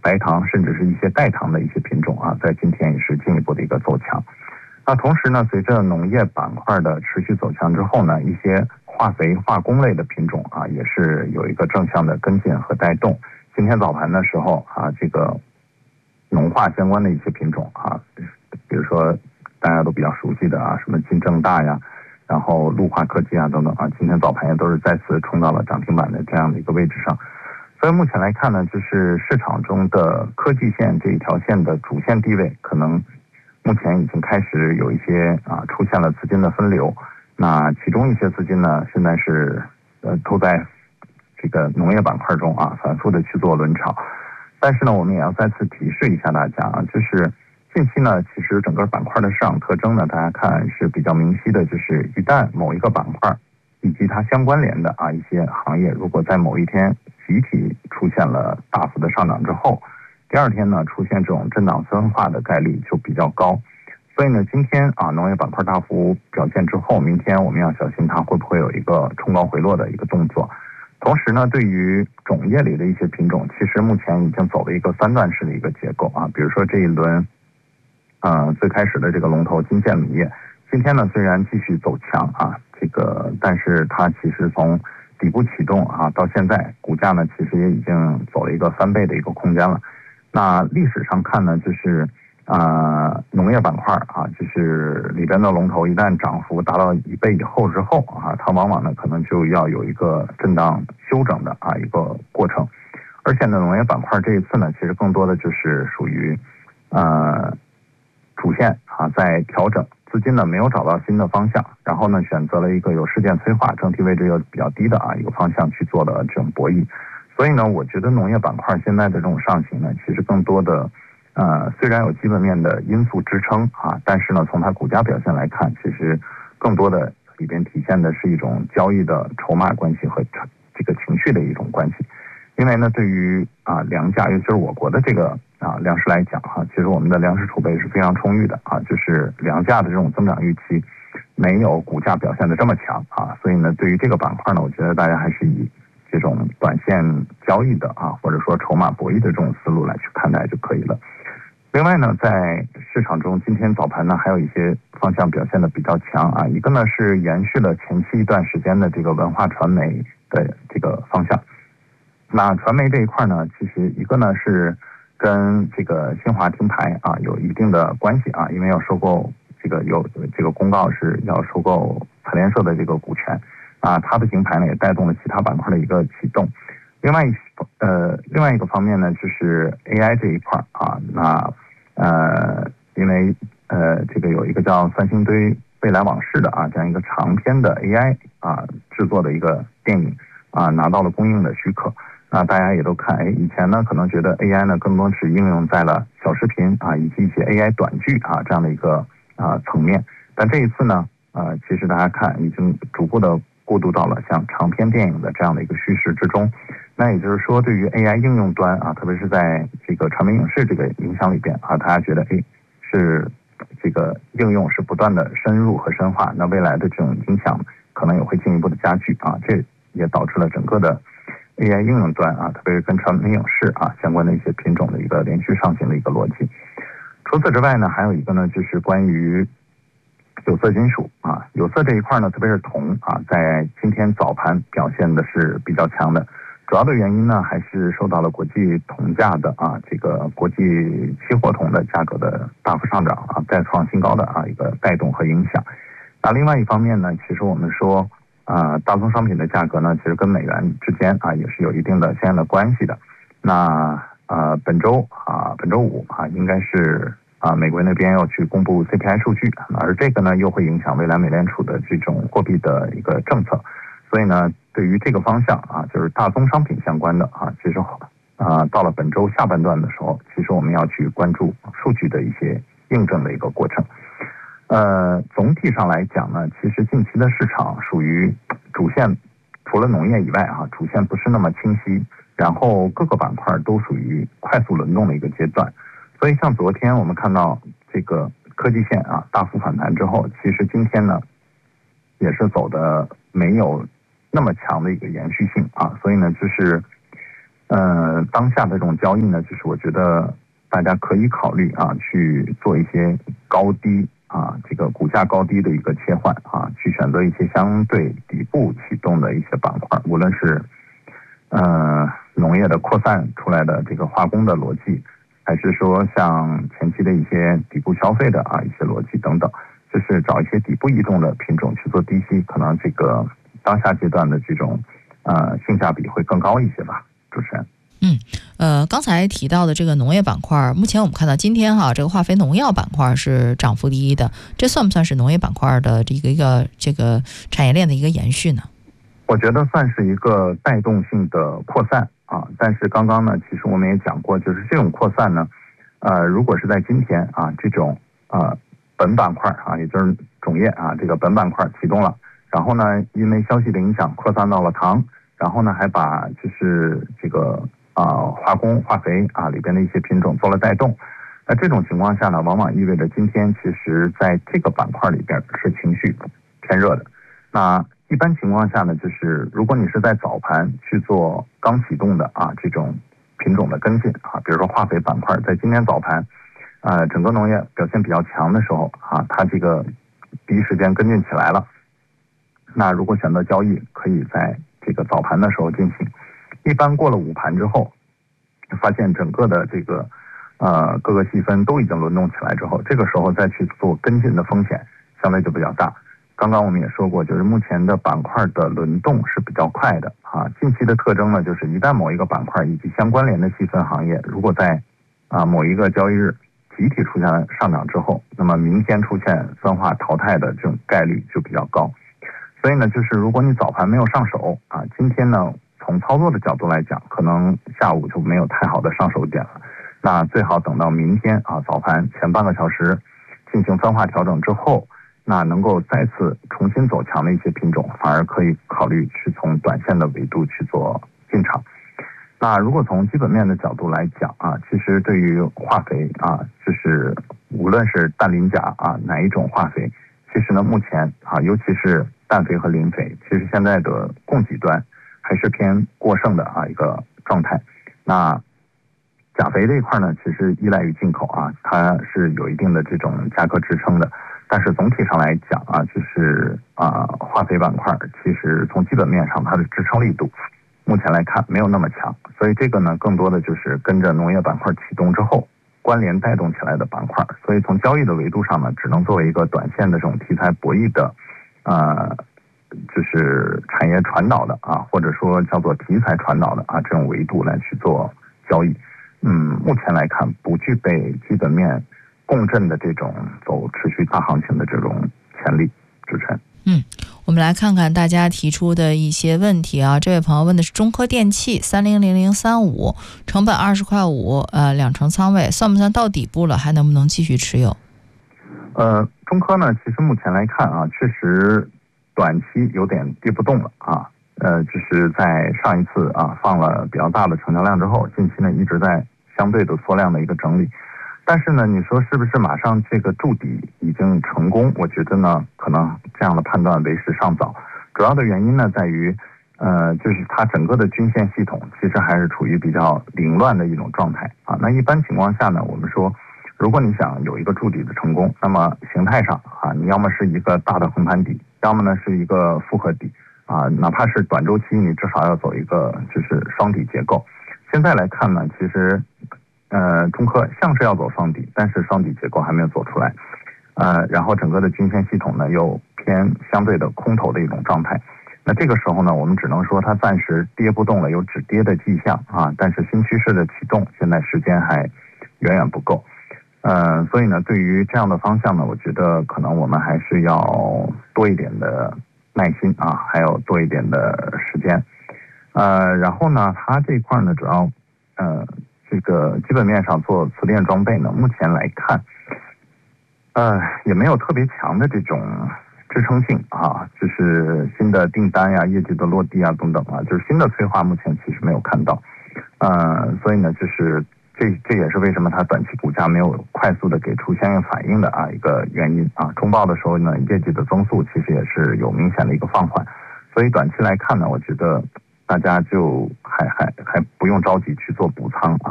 白糖甚至是一些代糖的一些品种啊，在今天也是进一步的一个走强。那同时呢，随着农业板块的持续走强之后呢，一些化肥化工类的品种啊，也是有一个正向的跟进和带动。今天早盘的时候啊，这个农化相关的一些品种啊，比如说大家都比较熟悉的啊，什么金正大呀，然后陆化科技啊等等啊，今天早盘也都是再次冲到了涨停板的这样的一个位置上。所以目前来看呢，就是市场中的科技线这一条线的主线地位，可能目前已经开始有一些出现了资金的分流。那其中一些资金呢，现在是都在这个农业板块中啊反复的去做轮炒。但是呢，我们也要再次提示一下大家啊，就是近期呢，其实整个板块的市场特征呢，大家看是比较明晰的，就是一旦某一个板块以及它相关联的一些行业，如果在某一天集体出现了大幅的上涨之后，第二天呢出现这种震荡分化的概率就比较高。所以呢，今天农业板块大幅表现之后，明天我们要小心它会不会有一个冲高回落的一个动作。同时呢，对于种业里的一些品种，其实目前已经走了一个三段式的一个结构啊。比如说这一轮最开始的这个龙头金线铝业，今天呢虽然继续走强啊，但是它其实从底部启动到现在股价呢其实也已经走了一个3倍的一个空间了。那历史上看呢，就是农业板块就是里边的龙头一旦涨幅达到1倍以后之后它往往呢可能就要有一个震荡修整的一个过程。而且呢，农业板块这一次呢，其实更多的就是属于主线在调整，资金呢没有找到新的方向，然后呢选择了一个有事件催化、整体位置又比较低的一个方向去做的这种博弈。所以呢，我觉得农业板块现在的这种上行呢，其实更多的虽然有基本面的因素支撑但是呢，从它股价表现来看，其实更多的里边体现的是一种交易的筹码关系和这个情绪的一种关系。因为呢，对于粮价，尤其是我国的这个粮食来讲其实我们的粮食储备是非常充裕的就是粮价的这种增长预期没有股价表现的这么强所以呢，对于这个板块呢，我觉得大家还是以这种短线交易的或者说筹码博弈的这种思路来去看待就可以了。另外呢，在市场中今天早盘呢还有一些方向表现的比较强一个呢是延续了前期一段时间的这个文化传媒的这个方向。那传媒这一块呢，其实一个呢是跟这个新华听牌有一定的关系因为要收购有这个公告是要收购财联社的这个股权它的平台呢也带动了其他板块的一个启动。另外一个方面呢，就是 AI 这一块因为这个有一个叫三星堆未来往事的这样一个长篇的 AI 制作的一个电影拿到了公映的许可。那大家也都看以前呢可能觉得 AI 呢更多是应用在了小视频以及一些 AI 短剧这样的一个层面，但这一次呢其实大家看已经逐步的过渡到了像长篇电影的这样的一个叙事之中。那也就是说，对于 AI 应用端特别是在这个传媒影视这个影响里边大家觉得是这个应用是不断的深入和深化，那未来的这种影响可能也会进一步的加剧这也导致了整个的 AI 应用端特别是跟传媒影视相关的一些品种的一个连续上行的一个逻辑。除此之外呢，还有一个呢就是关于有色金属有色这一块呢，特别是铜在今天早盘表现的是比较强的。主要的原因呢，还是受到了国际铜价的这个国际期货铜的价格的大幅上涨再创新高的一个带动和影响。那另外一方面呢，其实我们说大宗商品的价格呢，其实跟美元之间也是有一定的相应的关系的。那本周五应该是美国那边要去公布 CPI 数据，而这个呢又会影响未来美联储的这种货币的一个政策。所以呢，对于这个方向就是大宗商品相关的其实到了本周下半段的时候，其实我们要去关注数据的一些印证的一个过程。总体上来讲呢，其实近期的市场属于主线，除了农业以外主线不是那么清晰，然后各个板块都属于快速轮动的一个阶段。所以像昨天我们看到这个科技线大幅反弹之后，其实今天呢也是走的没有那么强的一个延续性所以呢就是当下的这种交易呢，就是我觉得大家可以考虑去做一些高低这个股价高低的一个切换去选择一些相对底部启动的一些板块，无论是农业的扩散出来的这个化工的逻辑，还是说像前期的一些底部消费的一些逻辑等等，就是找一些底部移动的品种去做低吸，可能这个当下阶段的这种性价比会更高一些吧。主持人。 刚才提到的这个农业板块，目前我们看到今天这个化肥农药板块是涨幅第一的，这算不算是农业板块的这个产业链的一个延续呢？ 我觉得算是一个带动性的扩散但是刚刚呢，其实我们也讲过，就是这种扩散呢，如果是在今天这种本板块也就是种业这个本板块启动了，然后呢，因为消息的影响扩散到了糖，然后呢还把就是这个化工化肥里边的一些品种做了带动。那这种情况下呢，往往意味着今天其实在这个板块里边是情绪偏热的。那一般情况下呢，就是如果你是在早盘去做刚启动的这种品种的跟进比如说化肥板块，在今天早盘整个农业表现比较强的时候它这个第一时间跟进起来了。那如果选择交易，可以在这个早盘的时候进行。一般过了午盘之后，发现整个的这个各个细分都已经轮动起来之后，这个时候再去做跟进的风险相对就比较大。刚刚我们也说过，就是目前的板块的轮动是比较快的近期的特征呢，就是一旦某一个板块以及相关联的细分行业，如果在某一个交易日集体出现上涨之后，那么明天出现分化淘汰的这种概率就比较高。所以呢，就是如果你早盘没有上手今天呢，从操作的角度来讲，可能下午就没有太好的上手点了。那最好等到明天早盘前半个小时进行分化调整之后，那能够再次重新走强的一些品种，反而可以考虑去从短线的维度去做进场。那如果从基本面的角度来讲其实对于化肥就是无论是氮磷钾哪一种化肥，其实呢目前尤其是氮肥和磷肥，其实现在的供给端还是偏过剩的一个状态。那钾肥这一块呢，其实依赖于进口它是有一定的这种价格支撑的。但是总体上来讲就是化肥板块其实从基本面上它的支撑力度目前来看没有那么强，所以这个呢更多的就是跟着农业板块启动之后关联带动起来的板块。所以从交易的维度上呢，只能作为一个短线的这种题材博弈的就是产业传导的或者说叫做题材传导的这种维度来去做交易。目前来看不具备基本面共振的这种走持续大行情的这种潜力。主持人。 我们来看看大家提出的一些问题这位朋友问的是中科电器300035，成本20.5块，2成仓位，算不算到底部了？还能不能继续持有？ 中科呢，其实目前来看确实短期有点跌不动了就是在上一次放了比较大的成交量之后，近期呢一直在相对的缩量的一个整理。但是呢，你说是不是马上这个筑底已经成功？我觉得呢，可能这样的判断为时尚早。主要的原因呢，在于就是它整个的均线系统其实还是处于比较凌乱的一种状态那一般情况下呢，我们说，如果你想有一个筑底的成功，那么形态上你要么是一个大的横盘底，要么呢是一个复合底哪怕是短周期，你至少要走一个就是双底结构。现在来看呢，其实中科像是要走双底，但是双底结构还没有走出来然后整个的均线系统呢又偏相对的空头的一种状态。那这个时候呢，我们只能说它暂时跌不动了，有止跌的迹象但是新趋势的启动现在时间还远远不够。所以呢，对于这样的方向呢，我觉得可能我们还是要多一点的耐心还有多一点的时间。然后呢，它这一块呢，主要这个基本面上做磁电装备呢，目前来看也没有特别强的这种支撑性就是新的订单业绩的落地等等就是新的催化目前其实没有看到。所以呢，就是这也是为什么它短期股价没有快速的给出相应反应的一个原因中报的时候呢，业绩的增速其实也是有明显的一个放缓。所以短期来看呢，我觉得大家就还不用着急去做补仓啊。